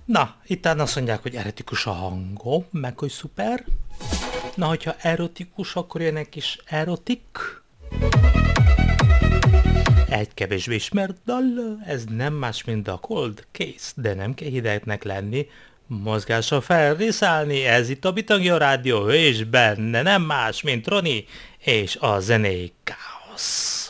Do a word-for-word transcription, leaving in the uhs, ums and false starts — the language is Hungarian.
Na, itt azt mondják, hogy eretikus a hangom, meg hogy szuper. Na, hogyha erotikus, akkor jön egy kis erotik. Egy kevésbé ismert dal, ez nem más, mint a Cold Case, de nem kell hidegnek lenni, mozgásra felriszálni, ez itt a Bitangja Rádió, és benne nem más, mint Roni, és a zenei káosz.